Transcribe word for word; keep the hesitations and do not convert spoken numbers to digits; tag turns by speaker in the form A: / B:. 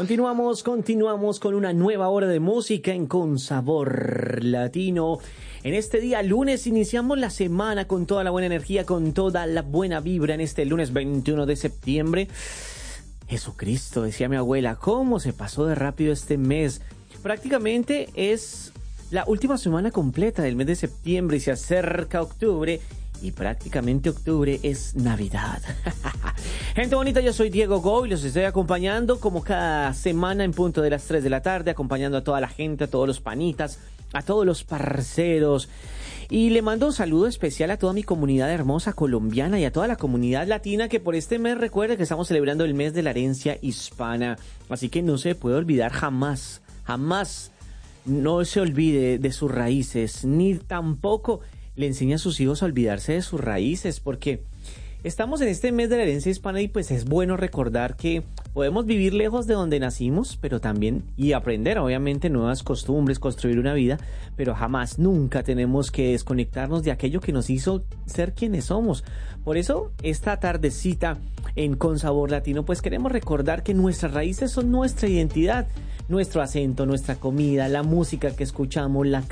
A: Continuamos, continuamos con una nueva hora de música en Con Sabor Latino. En este día lunes iniciamos la semana con toda la buena energía, con toda la buena vibra en este lunes veintiuno de septiembre. Jesucristo, decía mi abuela, ¿cómo se pasó de rápido este mes? Prácticamente es la última semana completa del mes de septiembre y se acerca octubre. Y prácticamente octubre es Navidad. Gente bonita, yo soy Diego Go y los estoy acompañando como cada semana en punto de las tres de la tarde, acompañando a toda la gente, a todos los panitas, a todos los parceros. Y le mando un saludo especial a toda mi comunidad hermosa colombiana y a toda la comunidad latina que por este mes recuerda que estamos celebrando el mes de la herencia hispana. Así que no se puede olvidar jamás, jamás no se olvide de sus raíces, ni tampoco le enseña a sus hijos a olvidarse de sus raíces, porque estamos en este mes de la herencia hispana y pues es bueno recordar que podemos vivir lejos de donde nacimos, pero también y aprender obviamente nuevas costumbres, construir una vida, pero jamás, nunca tenemos que desconectarnos de aquello que nos hizo ser quienes somos. Por eso esta tardecita en Con Sabor Latino pues queremos recordar que nuestras raíces son nuestra identidad, nuestro acento, nuestra comida, la música que escuchamos, la